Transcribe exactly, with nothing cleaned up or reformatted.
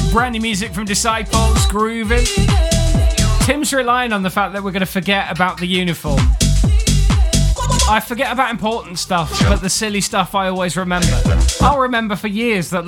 Brand new music from Disciples, grooving. Tim's relying on the fact that we're going to forget about the uniform. I forget about important stuff, but the silly stuff I always remember. I'll remember for years that